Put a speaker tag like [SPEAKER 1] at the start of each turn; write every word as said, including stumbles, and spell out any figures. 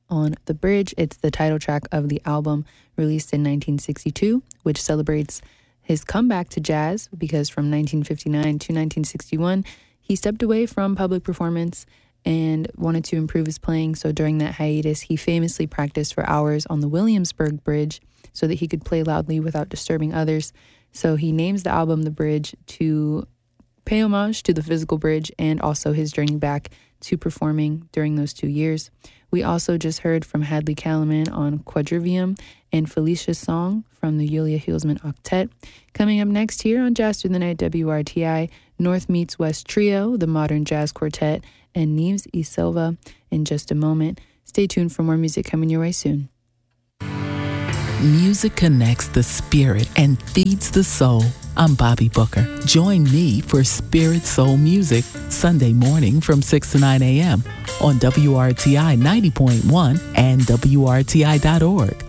[SPEAKER 1] on the Bridge. It's the title track of the album released in nineteen sixty-two, which celebrates his comeback to jazz, because from nineteen fifty-nine to nineteen sixty-one, he stepped away from public performance and wanted to improve his playing. So during that hiatus, he famously practiced for hours on the Williamsburg Bridge so that he could play loudly without disturbing others. So he names the album The Bridge to pay homage to the physical bridge and also his journey back to performing during those two years. We also just heard from Hadley Kalaman on Quadrivium and Felicia's song from the Yulia Hilsman Octet. Coming up next here on Jazz Through the Night W R T I, North Meets West Trio, the Modern Jazz Quartet, and Neves E. Silva in just a moment. Stay tuned for more music coming your way soon.
[SPEAKER 2] Music connects the spirit and feeds the soul. I'm Bobby Booker. Join me for Spirit Soul Music Sunday morning from six to nine a.m. on W R T I ninety point one and W R T I dot org.